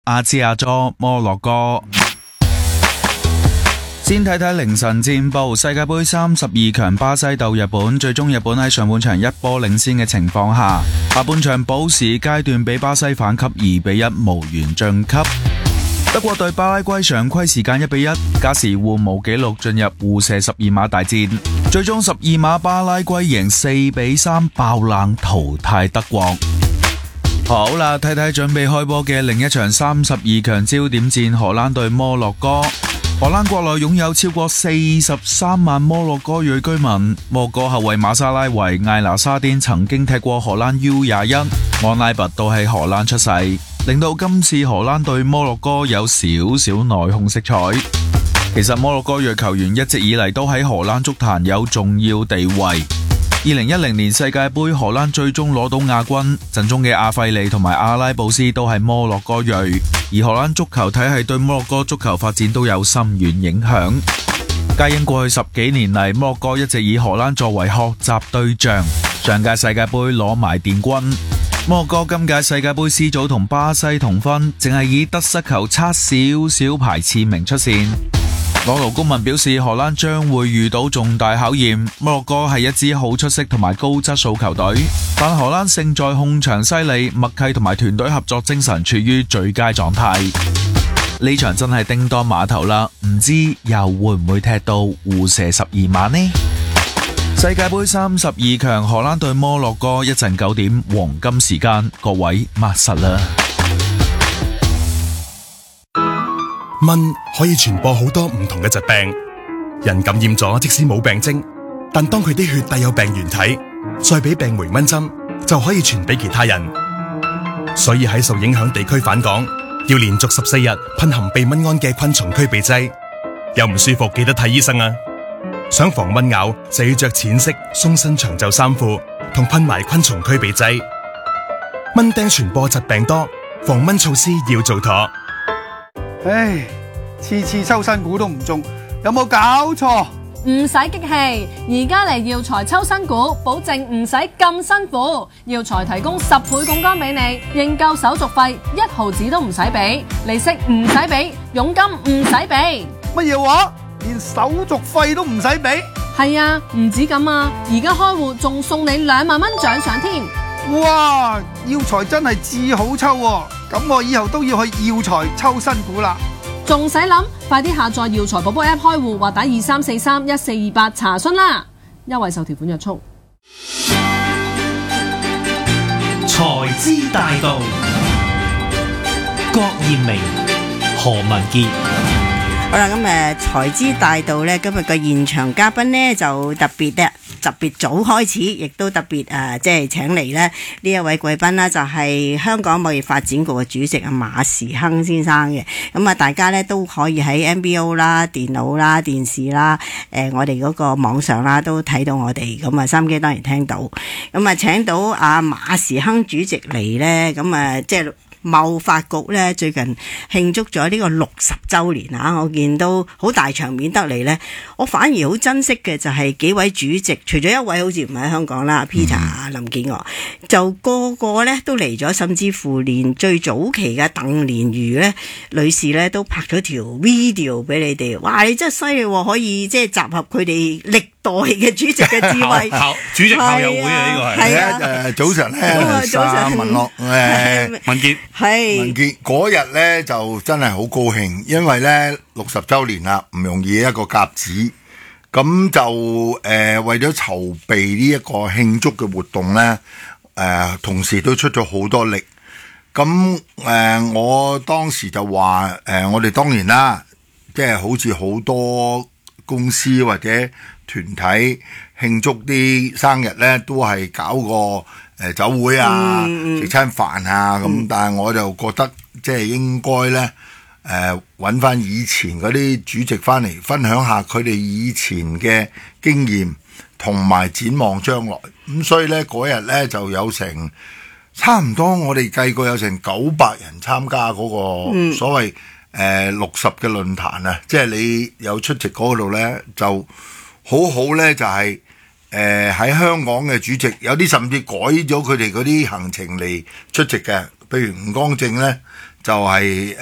阿支阿佐摩洛哥。先睇睇凌晨戰報，世界盃32強巴西鬥日本，最終日本喺上半場一波領先嘅情況下，下半場補時階段俾巴西反擊2-1無緣晉級。德國對巴拉圭常規時間1-1，加時互無紀錄進入互射12碼大戰，最終12碼巴拉圭贏4-3爆冷淘汰德國。好啦，睇睇準備開波嘅另一場32強焦點戰，荷蘭對摩洛哥。荷蘭國內擁有超過43萬摩洛哥裔居民。摩洛哥後衛馬沙拉維、艾拿沙甸曾經踢過荷蘭 U21， 安拉拔都喺荷蘭出世，令到今次荷蘭對摩洛哥有少少內訌色彩。其實摩洛哥裔球員一直以嚟都喺荷蘭足壇有重要地位。2010年世界盃荷蘭最終攞到亞軍，陣中嘅阿費利同埋阿拉布斯都係摩洛哥裔，而荷蘭足球體系對摩洛哥足球發展都有深遠影響。皆因過去10幾年嚟，摩洛哥一直以荷蘭作為學習對象，上屆世界盃攞埋殿軍。摩洛哥今屆世界盃 C 組同巴西同分，淨係以得失球差少少排次名出線。朗奴公民表示，荷蘭將會遇到重大考驗。摩洛哥係一支好出色同埋高質素球隊，但荷蘭勝在控場犀利、默契同埋團隊合作精神處於最佳狀態。呢場真係叮當碼頭啦，唔知又會唔會踢到互射12碼呢？世界盃32強，荷蘭對摩洛哥，一陣9點黃金時間，各位抹實啦。 蚊可以傳播好多唔同嘅疾病，人感染咗即使冇病徵，但當佢啲血帶有病原體，再俾病媒蚊針，就可以傳俾其他人。所以喺受影響地區返港，要連續14日噴含避蚊胺嘅昆蟲驅避劑。有唔舒服記得睇醫生啊！想防蚊咬就要着淺色鬆身長袖衫褲，同噴埋昆蟲驅避劑。蚊叮傳播疾病多，防蚊措施要做妥。 唉，次次抽新股都唔中，有冇搞錯？ 唔使激氣，而家嚟耀才抽新股，保證唔使咁辛苦。耀才提供10倍槓桿俾你，認購手續費1毫子都唔使俾，利息唔使俾，佣金唔使俾。 乜嘢話？連手續費都唔使俾？ 係啊，唔止咁啊，而家開戶仲送你2萬蚊獎賞添。 哇！耀才真係至好抽喎，咁我以後都要去耀才抽新股啦。 仲使諗？快啲下載耀才寶寶 App 開戶或打23431428查詢啦，優惠受條款約束。 財資大道，郭艷明、何文傑。 好啦，咁財資大道呢，今日嘅現場嘉賓呢就特別早開始，亦都特別即係請嚟咧呢一位貴賓啦，就係香港貿易發展局嘅主席馬時亨先生嘅。咁啊，大家呢都可以喺 MBO 啦、電腦啦、電視啦、我哋嗰個網上啦都睇到我哋。咁啊，收音機當然聽到。咁啊，請到阿馬時亨主席嚟呢，咁啊，即係貿發局咧最近慶祝咗呢個60週年啊！我見到好大場面得嚟咧，我反而好珍惜嘅就係幾位主席，除咗一位好似唔喺香港啦 ，Peter 林建岳，就個個咧都嚟咗，甚至乎連最早期嘅鄧蓮如咧女士咧都拍咗條 video 俾你哋。哇！你真係犀利喎，可以即係集合佢哋歷代嘅主席嘅智慧。 主席校友會啊，呢個係早晨咧， 早晨文樂文傑。 文傑嗰日咧就真係好高興，因為咧60週年啦，唔容易一個甲子，咁就為咗籌備呢一個慶祝嘅活動咧，同時都出咗好多力。咁我當時就話我哋當然啦，即係好似好多公司或者團體慶祝啲生日咧，都係搞個酒會啊，食餐飯啊咁，但係我就覺得即係應該咧，揾翻以前嗰啲主席翻嚟分享下佢哋以前嘅經驗同埋展望將來。咁所以咧嗰日咧就有成差唔多，我哋計過有成900人參加嗰個所謂60嘅論壇啊，即係你有出席嗰度咧就好好咧，就係喺香港嘅主席，有啲甚至改咗佢哋嗰啲行程嚟出席嘅。譬如吳光正咧就係